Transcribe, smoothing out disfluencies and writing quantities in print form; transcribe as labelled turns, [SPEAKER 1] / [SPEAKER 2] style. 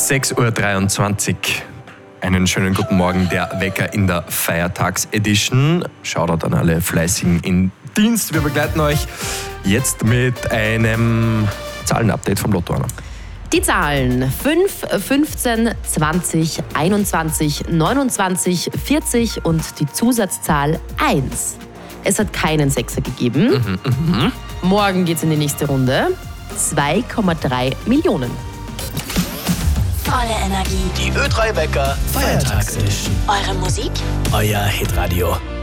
[SPEAKER 1] 6.23 Uhr. Einen schönen guten Morgen, der Wecker in der Feiertags-Edition. Shoutout an alle Fleißigen im Dienst. Wir begleiten euch jetzt mit einem Zahlenupdate vom Lotto, Anna.
[SPEAKER 2] Die Zahlen 5, 15, 20, 21, 29, 40 und die Zusatzzahl 1. Es hat keinen Sechser gegeben. Morgen geht's in die nächste Runde. 2,3 Millionen.
[SPEAKER 3] Volle Energie.
[SPEAKER 4] Die Ö3 Wecker Feiertags-Edition.
[SPEAKER 3] Eure Musik?
[SPEAKER 4] Euer Hitradio.